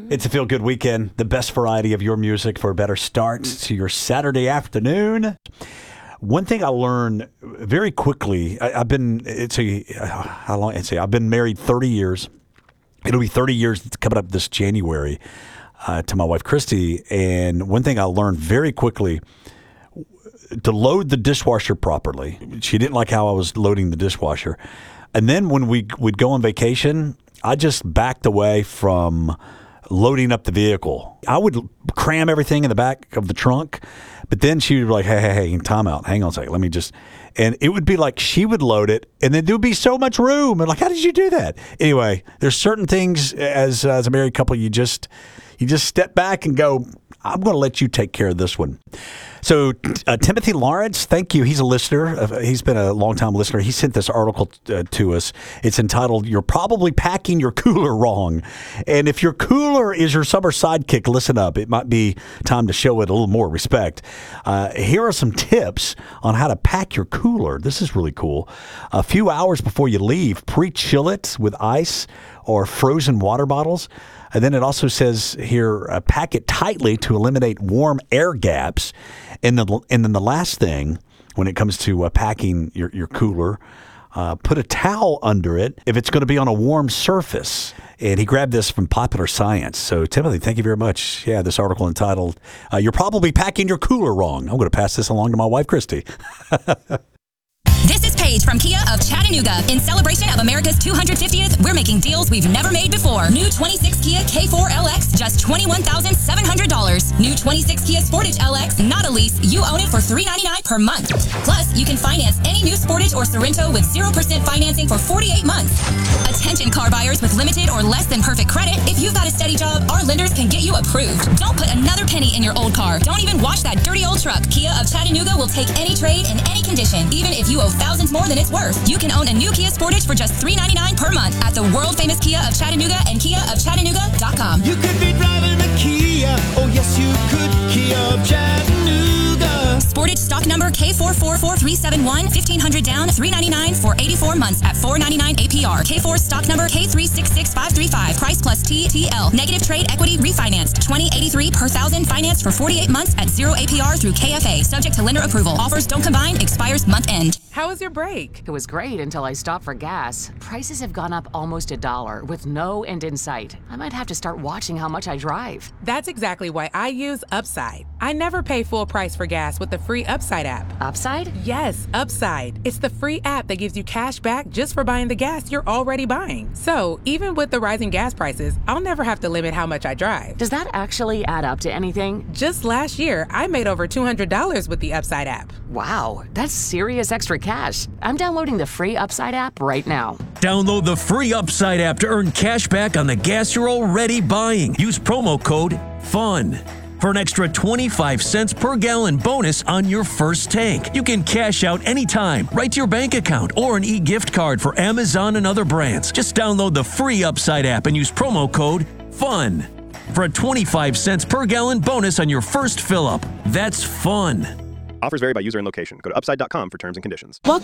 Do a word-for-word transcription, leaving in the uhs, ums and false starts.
It's a feel-good weekend, the best variety of your music for a better start to your Saturday afternoon. One thing I learned very quickly, I, I've been, it's a, how long, it's a, I've been married thirty years. It'll be thirty years coming up this January uh, to my wife, Christy. And one thing I learned very quickly, to load the dishwasher properly. She didn't like how I was loading the dishwasher. And then when we would go on vacation, I just backed away from loading up the vehicle. I would cram everything in the back of the trunk, but then she would be like, hey, hey, hey, time out. Hang on a second. Let me just, and it would be like she would load it, and then there would be so much room. And like, how did you do that? Anyway, there's certain things as, as a married couple, you just, you just step back and go, I'm going to let you take care of this one. So uh, Timothy Lawrence, thank you. He's a listener. Uh, he's been a long-time listener. He sent this article uh, to us. It's entitled, You're Probably Packing Your Cooler Wrong. And if your cooler is your summer sidekick, listen up. It might be time to show it a little more respect. Uh, here are some tips on how to pack your cooler. This is really cool. A few hours before you leave, pre-chill it with ice or frozen water bottles. And then it also says here, uh, pack it tightly to eliminate warm air gaps. And, the, and then the last thing, when it comes to uh, packing your, your cooler, uh, put a towel under it if it's going to be on a warm surface. And he grabbed this from Popular Science. So, Timothy, thank you very much. Yeah, this article entitled, uh, You're Probably Packing Your Cooler Wrong. I'm going to pass this along to my wife, Christy. This is Paige from Kia of Chattanooga. In celebration of America's two hundred fiftieth, we're making deals we've never made before. New twenty-six Kia K four L X, just twenty-one thousand seven hundred dollars. New twenty-six Kia Sportage L X, not a lease. You own it for three hundred ninety-nine dollars per month. Plus, you can finance any new Sportage or Sorento with zero percent financing for forty-eight months. Attention car buyers with limited or less than perfect credit. If you've got a steady job, our lenders can get you approved. Don't put another penny in your old car. Don't even wash that dirty old truck. Kia of Chattanooga will take any trade in any condition, even if you owe thousands more than it's worth. You can own a new Kia Sportage for just three hundred ninety-nine dollars per month at the world-famous Kia of Chattanooga and kia of chattanooga dot com. You could be driving a Kia. Oh, yes, you could. Kia of Chattanooga. Sportage stock number K four four four three seven one, fifteen hundred down, three hundred ninety-nine for eighty-four months at four ninety-nine A P R. K four stock number K three six six five three five. Price plus T T L. Negative trade equity refinanced. twenty eighty-three per thousand financed for forty-eight months at zero A P R through K F A. Subject to lender approval. Offers don't combine. Expires month end. How was your break? It was great until I stopped for gas. Prices have gone up almost a dollar with no end in sight. I might have to start watching how much I drive. That's exactly why I use Upside. I never pay full price for gas with the free Upside app. Upside? Yes, Upside. It's the free app that gives you cash back just for buying the gas you're already buying. So even with the rising gas prices, I'll never have to limit how much I drive. Does that actually add up to anything? Just last year, I made over two hundred dollars with the Upside app. Wow, that's serious extra cash. I'm downloading the free Upside app right now. Download the free Upside app to earn cash back on the gas you're already buying. Use promo code FUN for an extra twenty-five cents per gallon bonus on your first tank. You can cash out anytime, right to your bank account, or an e-gift card for Amazon and other brands. Just download the free Upside app and use promo code FUN for a twenty-five cents per gallon bonus on your first fill-up. That's fun. Offers vary by user and location. Go to upside dot com for terms and conditions.